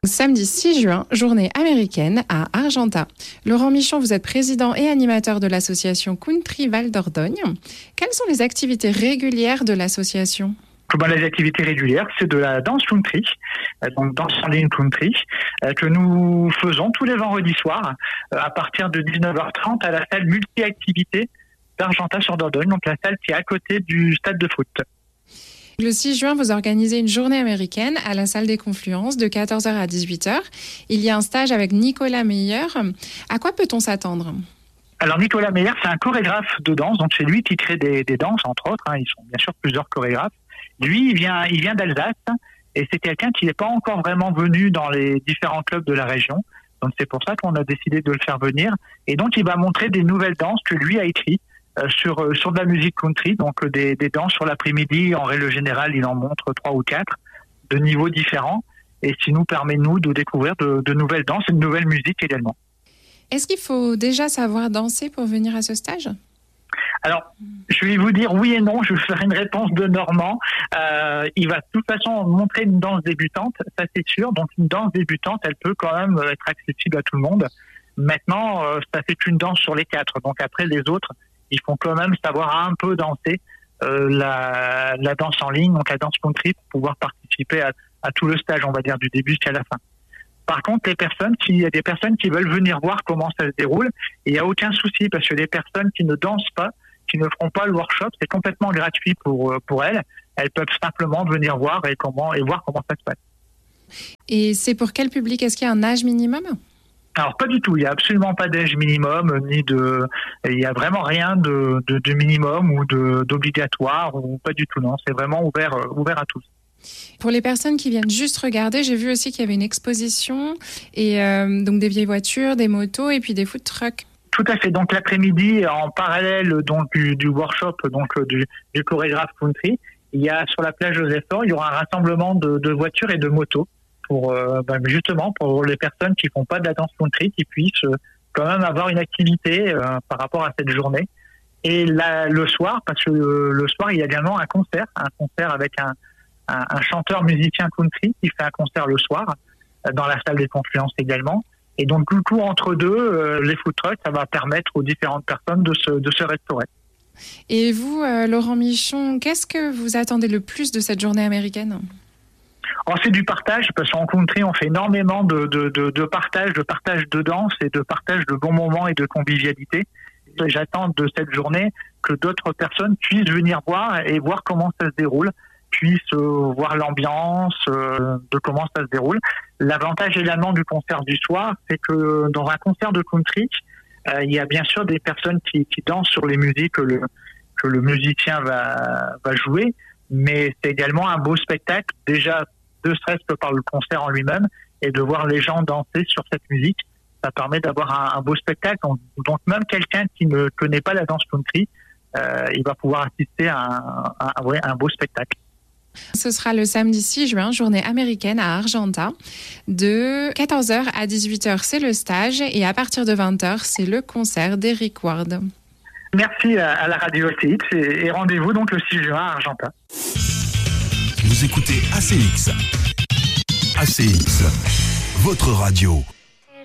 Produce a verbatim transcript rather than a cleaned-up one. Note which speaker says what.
Speaker 1: Samedi six juin, journée américaine à Argentat. Laurent Michon, vous êtes président et animateur de l'association Country Val d'Ordogne. Quelles sont les activités régulières de l'association ?
Speaker 2: Ben, les activités régulières, c'est de la danse country, donc danse en ligne country, que nous faisons tous les vendredis soirs à partir de dix-neuf heures trente à la salle multi-activités d'Argentat sur Dordogne, donc la salle qui est à côté du stade de foot.
Speaker 1: Le six juin, vous organisez une journée américaine à la salle des Confluences de quatorze heures à dix-huit heures. Il y a un stage avec Nicolas Meyer. À quoi peut-on s'attendre ?
Speaker 2: Alors Nicolas Meyer, c'est un chorégraphe de danse, donc c'est lui qui crée des, des danses, entre autres. Hein. Ils sont bien sûr plusieurs chorégraphes. Lui, il vient, il vient d'Alsace et c'est quelqu'un qui n'est pas encore vraiment venu dans les différents clubs de la région. Donc c'est pour ça qu'on a décidé de le faire venir. Et donc il va montrer des nouvelles danses que lui a écrites euh, sur euh, sur de la musique country, donc euh, des, des danses sur l'après-midi. En règle générale, il en montre trois ou quatre de niveaux différents, et ce qui nous permet nous de découvrir de, de nouvelles danses et de nouvelles musiques également.
Speaker 1: Est-ce qu'il faut déjà savoir danser pour venir à ce stage ?
Speaker 2: Alors, je vais vous dire oui et non. Je vais faire une réponse de Normand. Euh, il va de toute façon montrer une danse débutante, ça c'est sûr. Donc une danse débutante, elle peut quand même être accessible à tout le monde. Maintenant, euh, ça fait qu'une danse sur les quatre. Donc après, les autres, ils font quand même savoir un peu danser euh, la, la danse en ligne, donc la danse country, pour pouvoir participer à, à tout le stage, on va dire, du début jusqu'à la fin. Par contre, les personnes qui, il y a des personnes qui veulent venir voir comment ça se déroule, et il n'y a aucun souci, parce que les personnes qui ne dansent pas, qui ne feront pas le workshop, c'est complètement gratuit pour pour elles. Elles peuvent simplement venir voir et comment et voir comment ça se passe.
Speaker 1: Et c'est pour quel public ? Est-ce qu'il y a un âge minimum ?
Speaker 2: Alors pas du tout. Il y a absolument pas d'âge minimum ni de. Il y a vraiment rien de de, de minimum ou de d'obligatoire ou pas du tout. Non, c'est vraiment ouvert ouvert à tous.
Speaker 1: Pour les personnes qui viennent juste regarder, j'ai vu aussi qu'il y avait une exposition et euh, donc des vieilles voitures, des motos et puis des food trucks.
Speaker 2: Tout à fait. Donc l'après-midi, en parallèle donc du, du workshop donc du, du chorégraphe country, il y a sur la plage Joseph-Faure, il y aura un rassemblement de, de voitures et de motos pour euh, ben justement pour les personnes qui font pas de la danse country, qui puissent euh, quand même avoir une activité euh, par rapport à cette journée. Et là, le soir, parce que le, le soir il y a également un concert, un concert avec un, un, un chanteur musicien country qui fait un concert le soir dans la salle des Confluences également. Et donc, du coup, entre deux, euh, les food trucks, ça va permettre aux différentes personnes de se, de se restaurer.
Speaker 1: Et vous, euh, Laurent Michon, qu'est-ce que vous attendez le plus de cette journée américaine ?
Speaker 2: Alors, c'est du partage, parce qu'en country, on fait énormément de, de, de, de partage, de partage de danse et de partage de bons moments et de convivialité. Et j'attends de cette journée que d'autres personnes puissent venir voir et voir comment ça se déroule, puissent euh, voir l'ambiance euh, de comment ça se déroule. L'avantage également du concert du soir, c'est que dans un concert de country, euh, il y a bien sûr des personnes qui, qui dansent sur les musiques que le, que le musicien va, va jouer, mais c'est également un beau spectacle, déjà de stress que par le concert en lui-même, et de voir les gens danser sur cette musique, ça permet d'avoir un, un beau spectacle. Donc même quelqu'un qui ne connaît pas la danse country, euh, il va pouvoir assister à un, à, à, ouais, un beau spectacle.
Speaker 1: Ce sera le samedi six juin, journée américaine à Argentat. De quatorze heures à dix-huit heures, c'est le stage. Et à partir de vingt heures, c'est le concert d'Eric Ward.
Speaker 2: Merci à la radio C X et, et rendez-vous donc le six juin à Argentat.
Speaker 3: Vous écoutez A C X. A C X, votre radio.